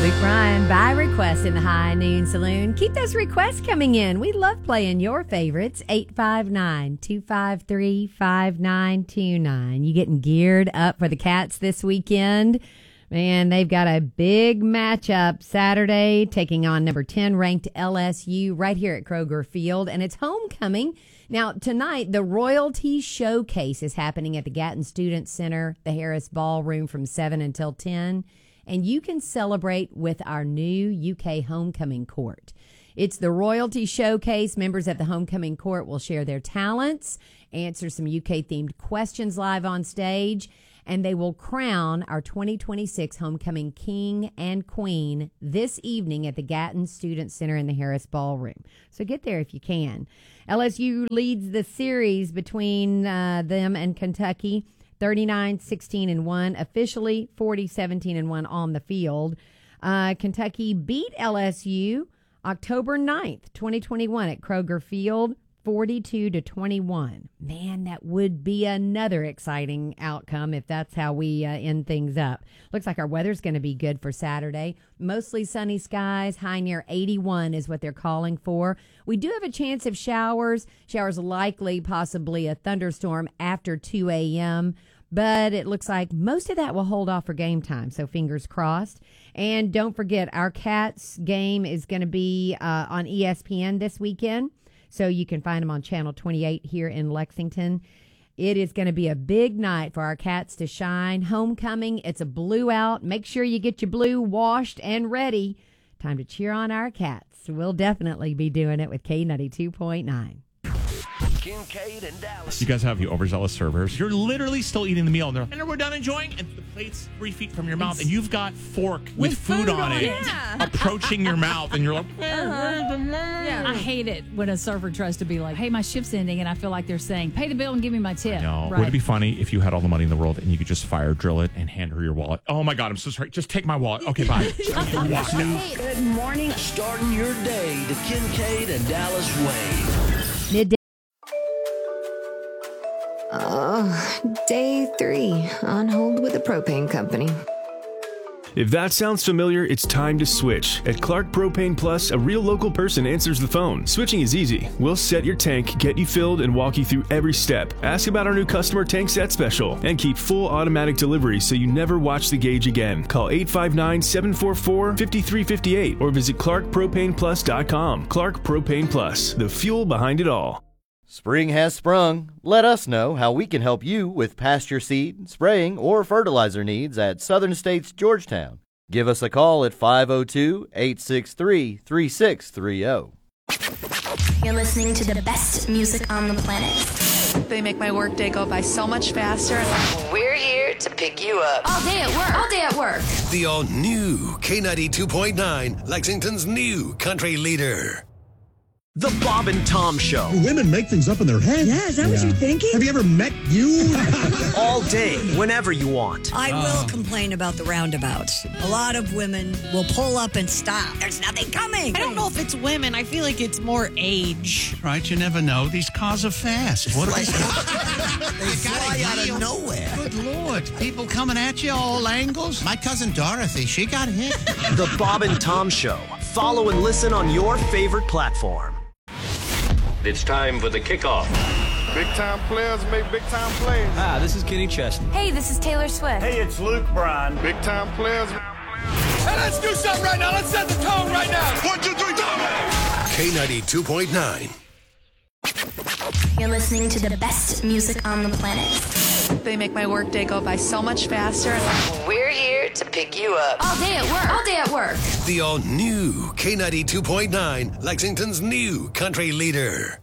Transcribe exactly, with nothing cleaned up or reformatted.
Luke Bryan, by request in the High Noon Saloon. Keep those requests coming in. We love playing your favorites. eight five nine, two five three, five nine two nine. You getting geared up for the Cats this weekend? Man, they've got a big matchup Saturday, taking on number ten ranked L S U right here at Kroger Field, and it's homecoming. Now, tonight, the Royalty Showcase is happening at the Gatton Student Center, the Harris Ballroom, from seven until ten. And you can celebrate with our new U K Homecoming Court. It's the Royalty Showcase. Members of the Homecoming Court will share their talents, answer some U K-themed questions live on stage, and they will crown our twenty twenty-six Homecoming King and Queen this evening at the Gatton Student Center in the Harris Ballroom. So get there if you can. L S U leads the series between uh, them and Kentucky, thirty-nine sixteen and one, officially forty seventeen and one on the field. Uh, Kentucky beat L S U October ninth, twenty twenty-one at Kroger Field, forty-two to twenty-one. Man, that would be another exciting outcome if that's how we uh, end things up. Looks like our weather's going to be good for Saturday. Mostly sunny skies, high near eighty-one is what they're calling for. We do have a chance of showers. Showers likely, possibly a thunderstorm after two a.m., but it looks like most of that will hold off for game time, so fingers crossed. And don't forget, our Cats game is going to be uh, on E S P N this weekend, so you can find them on Channel twenty-eight here in Lexington. It is going to be a big night for our Cats to shine. Homecoming, it's a blue out. Make sure you get your blue washed and ready. Time to cheer on our Cats. We'll definitely be doing it with K ninety-two point nine. Kincaid and Dallas. You guys have the overzealous servers. You're literally still eating the meal, and they're like, and we're done enjoying, and the plate's three feet from your mouth, and you've got fork with, with food, food on, on it, yeah. approaching your mouth, and you're like, uh-huh. yeah. I hate it when a server tries to be like, hey, my shift's ending, and I feel like they're saying, pay the bill and give me my tip. No. Right. Would it be funny if you had all the money in the world and you could just fire drill it and hand her your wallet? Oh my God, I'm so sorry. Just take my wallet. Okay, bye. Walk now. Good morning. Starting your day the Kincaid and Dallas way. Midday. Oh, day three on hold with the propane company. If that sounds familiar, it's time to switch. At Clark Propane Plus, a real local person answers the phone. Switching is easy. We'll set your tank, get you filled, and walk you through every step. Ask about our new customer tank set special, and keep full automatic delivery so you never watch the gauge again. Call eight five nine, seven four four, five three five eight or visit clark propane plus dot com. Clark Propane Plus, the fuel behind it all. Spring has sprung. Let us know how we can help you with pasture seed, spraying, or fertilizer needs at Southern States Georgetown. Give us a call at five oh two, eight six three, three six three oh. You're listening to the best music on the planet. They make my workday go by so much faster. We're here to pick you up. All day at work. All day at work. The all-new K ninety-two point nine, Lexington's new country leader. The Bob and Tom Show. Women make things up in their head. Yeah, is that yeah. what you're thinking? Have you ever met you? All day, whenever you want. I oh. will complain about the roundabouts. A lot of women will pull up and stop. There's nothing coming. I don't know if it's women. I feel like it's more age. Right, you never know. These cars are fast. What like, they fly out of nowhere. Good Lord. People coming at you all angles. My cousin Dorothy, she got hit. The Bob and Tom Show. Follow and listen on your favorite platform. It's time for the kickoff. Big time players make big time plays. Hi, this is Kenny Chesney. Hey, this is Taylor Swift. Hey, it's Luke Bryan. Big time players. Hey, let's do something right now. Let's set the tone right now. One, two, three, go! K ninety-two point nine. You're listening to the best music on the planet. They make my workday go by so much faster. We're here to pick you up. All day at work. All day at work. The all-new K ninety-two point nine, Lexington's new country leader.